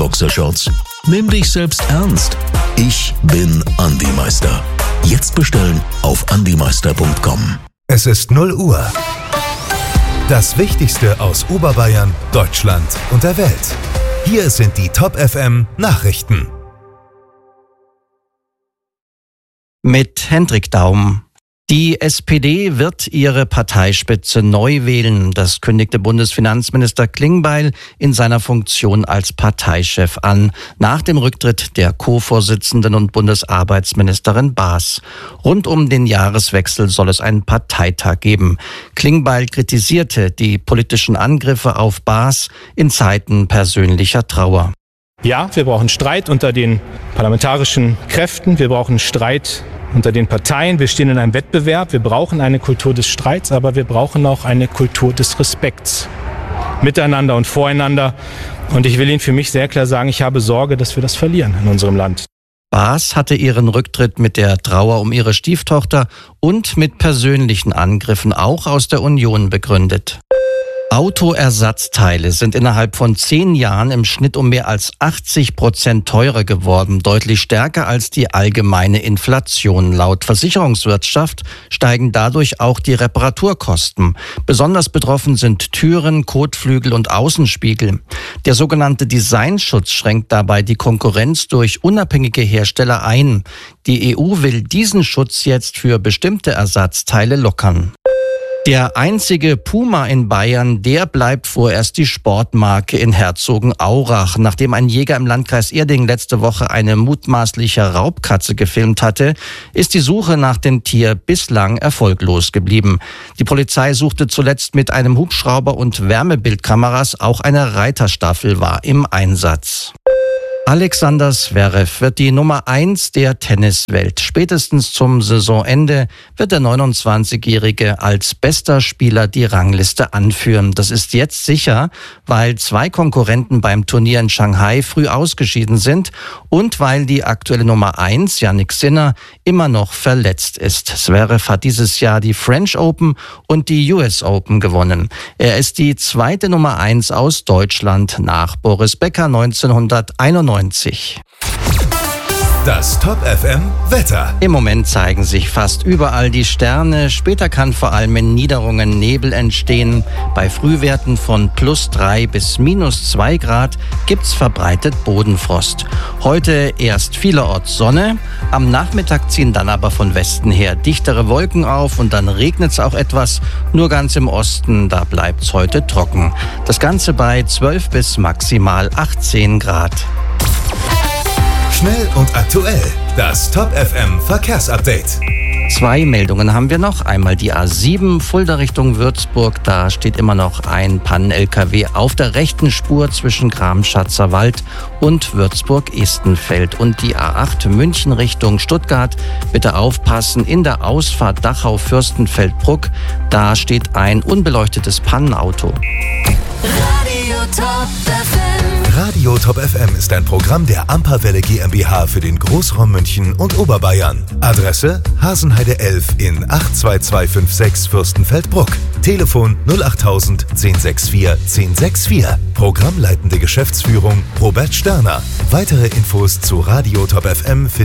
Boxershorts. Nimm dich selbst ernst. Ich bin Andi Meister. Jetzt bestellen auf andimeister.com. Es ist 0 Uhr. Das Wichtigste aus Oberbayern, Deutschland und der Welt. Hier sind die Top FM Nachrichten. Mit Hendrik Daum. Die SPD wird ihre Parteispitze neu wählen. Das kündigte Bundesfinanzminister Klingbeil in seiner Funktion als Parteichef an, nach dem Rücktritt der Co-Vorsitzenden und Bundesarbeitsministerin Baas. Rund um den Jahreswechsel soll es einen Parteitag geben. Klingbeil kritisierte die politischen Angriffe auf Baas in Zeiten persönlicher Trauer. Ja, wir brauchen Streit unter den parlamentarischen Kräften, wir brauchen Streit unter den Parteien, wir stehen in einem Wettbewerb, wir brauchen eine Kultur des Streits, aber wir brauchen auch eine Kultur des Respekts miteinander und voreinander. Und ich will Ihnen für mich sehr klar sagen, ich habe Sorge, dass wir das verlieren in unserem Land. Baas hatte ihren Rücktritt mit der Trauer um ihre Stieftochter und mit persönlichen Angriffen auch aus der Union begründet. Autoersatzteile sind innerhalb von 10 Jahren im Schnitt um mehr als 80% teurer geworden, deutlich stärker als die allgemeine Inflation. Laut Versicherungswirtschaft steigen dadurch auch die Reparaturkosten. Besonders betroffen sind Türen, Kotflügel und Außenspiegel. Der sogenannte Designschutz schränkt dabei die Konkurrenz durch unabhängige Hersteller ein. Die EU will diesen Schutz jetzt für bestimmte Ersatzteile lockern. Der einzige Puma in Bayern, der bleibt vorerst die Sportmarke in Herzogenaurach. Nachdem ein Jäger im Landkreis Erding letzte Woche eine mutmaßliche Raubkatze gefilmt hatte, ist die Suche nach dem Tier bislang erfolglos geblieben. Die Polizei suchte zuletzt mit einem Hubschrauber und Wärmebildkameras, auch eine Reiterstaffel war im Einsatz. Alexander Zverev wird die Nummer 1 der Tenniswelt. Spätestens zum Saisonende wird der 29-Jährige als bester Spieler die Rangliste anführen. Das ist jetzt sicher, weil 2 Konkurrenten beim Turnier in Shanghai früh ausgeschieden sind und weil die aktuelle Nummer 1, Jannik Sinner, immer noch verletzt ist. Zverev hat dieses Jahr die French Open und die US Open gewonnen. Er ist die zweite Nummer 1 aus Deutschland nach Boris Becker 1991. Das Top FM Wetter. Im Moment zeigen sich fast überall die Sterne. Später kann vor allem in Niederungen Nebel entstehen. Bei Frühwerten von +3 bis -2 Grad gibt's verbreitet Bodenfrost. Heute erst vielerorts Sonne. Am Nachmittag ziehen dann aber von Westen her dichtere Wolken auf und dann regnet's auch etwas. Nur ganz im Osten, da bleibt's heute trocken. Das Ganze bei 12 bis maximal 18 Grad. Schnell und aktuell. Das Top FM Verkehrsupdate. 2 Meldungen haben wir noch. Einmal die A7 Fulda Richtung Würzburg. Da steht immer noch ein Pannen-LKW auf der rechten Spur zwischen Gram-Schatzer Wald und Würzburg-Estenfeld. Und die A8 München Richtung Stuttgart. Bitte aufpassen, in der Ausfahrt Dachau-Fürstenfeldbruck. Da steht ein unbeleuctetes Pannenauto. Radio Top FM ist ein Programm der Amperwelle GmbH für den Großraum München und Oberbayern. Adresse: Hasenheide 11 in 82256 Fürstenfeldbruck. Telefon 08000 1064 1064. Programmleitende Geschäftsführung Robert Sterner. Weitere Infos zu Radio Top FM